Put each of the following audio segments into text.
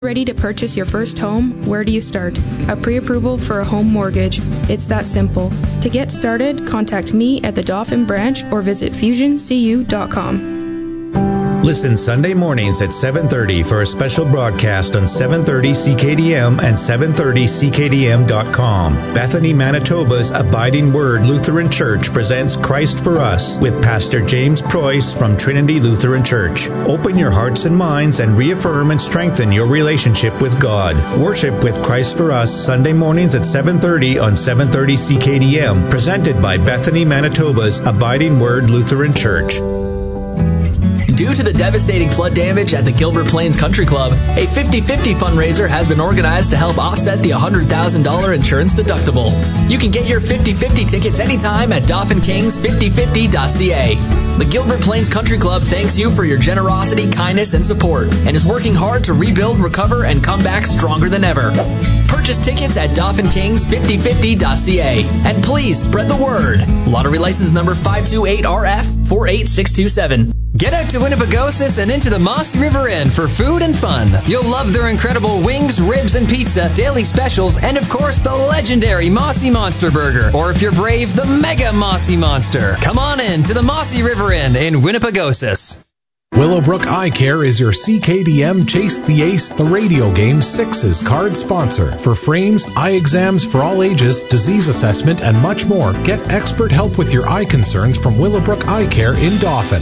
Ready to purchase your first home? Where do you start? A pre-approval for a home mortgage. It's that simple. To get started, contact me at the Dauphin branch or visit FusionCU.com. Listen Sunday mornings at 7:30 for a special broadcast on 730 CKDM and 730CKDM.com. Bethany, Manitoba's Abiding Word Lutheran Church presents Christ for Us with Pastor James Preuss from Trinity Lutheran Church. Open your hearts and minds and reaffirm and strengthen your relationship with God. Worship with Christ for Us Sunday mornings at 7:30 on 730 CKDM, presented by Bethany, Manitoba's Abiding Word Lutheran Church. Due to the devastating flood damage at the Gilbert Plains Country Club, a 50-50 fundraiser has been organized to help offset the $100,000 insurance deductible. You can get your 50-50 tickets anytime at DauphinKings5050.ca. The Gilbert Plains Country Club thanks you for your generosity, kindness, and support, and is working hard to rebuild, recover, and come back stronger than ever. Purchase tickets at DauphinKings5050.ca. And please spread the word. Lottery license number 528RF48627. Get out to Winnipegosis and into the Mossy River Inn for food and fun. You'll love their incredible wings, ribs, and pizza, daily specials, and of course the legendary Mossy Monster Burger. Or if you're brave, the Mega Mossy Monster. Come on in to the Mossy River Inn in Winnipegosis. Willowbrook Eye Care is your CKDM Chase the Ace, the radio game 6's card sponsor. For frames, eye exams for all ages, disease assessment, and much more, get expert help with your eye concerns from Willowbrook Eye Care in Dauphin.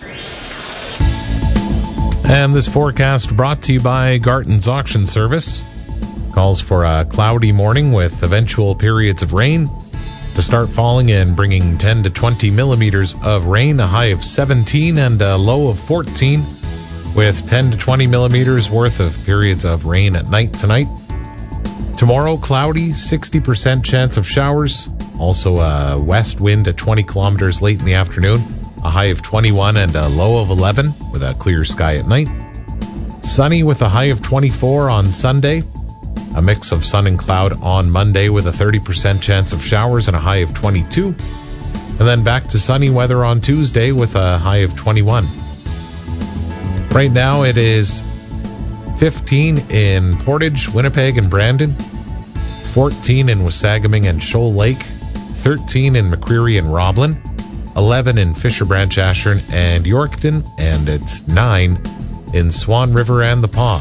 And this forecast brought to you by Garton's Auction Service. Calls for a cloudy morning with eventual periods of rain to start falling in, bringing 10 to 20 millimeters of rain, a high of 17 and a low of 14, with 10 to 20 millimeters worth of periods of rain at night tonight. Tomorrow, cloudy, 60% chance of showers. Also a west wind at 20 kilometers late in the afternoon. A high of 21 and a low of 11 with a clear sky at night. Sunny with a high of 24 on Sunday. A mix of sun and cloud on Monday with a 30% chance of showers and a high of 22. And then back to sunny weather on Tuesday with a high of 21. Right now it is 15 in Portage, Winnipeg, and Brandon. 14 in Wasagaming and Shoal Lake. 13 in McCreary and Roblin. 11 in Fisher Branch, Ashern, and Yorkton, and it's 9 in Swan River and the Paw.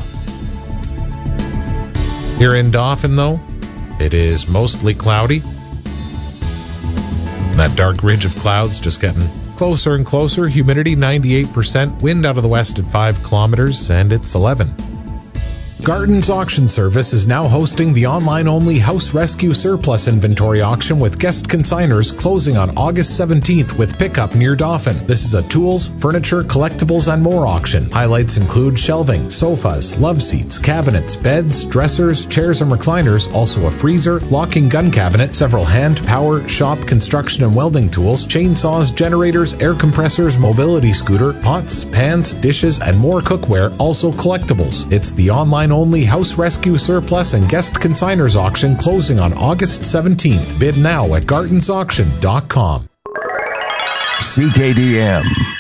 Here in Dauphin, though, it is mostly cloudy. That dark ridge of clouds just getting closer and closer. Humidity 98%, wind out of the west at 5 kilometers, and it's 11. Garton's Auction Service is now hosting the online-only House Rescue Surplus Inventory Auction with guest consigners closing on August 17th with pickup near Dauphin. This is a tools, furniture, collectibles, and more auction. Highlights include shelving, sofas, love seats, cabinets, beds, dressers, chairs, and recliners, also a freezer, locking gun cabinet, several hand, power, shop, construction, and welding tools, chainsaws, generators, air compressors, mobility scooter, pots, pans, dishes, and more cookware, also collectibles. It's the online-only House Rescue Surplus and Guest Consigners Auction closing on August 17th. Bid now at gartonsauction.com. CKDM.